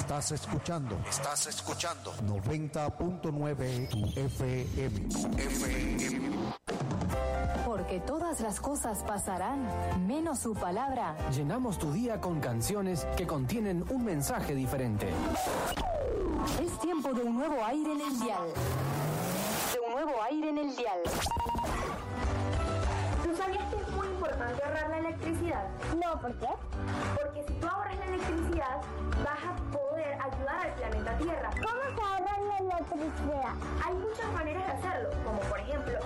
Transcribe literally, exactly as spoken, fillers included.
Estás escuchando, estás escuchando noventa punto nueve tu F M, tu F M. Porque todas las cosas pasarán, menos su palabra. Llenamos tu día con canciones que contienen un mensaje diferente. Es tiempo de un nuevo aire en el dial. De un nuevo aire en el dial. ¿Tú sabías que es muy importante ahorrar la electricidad? No, ¿por qué? Porque si tú ahorras la electricidad, vas a poder ayudar al planeta Tierra. ¿Cómo se ahorra la electricidad? Hay muchas maneras de hacerlo, como por ejemplo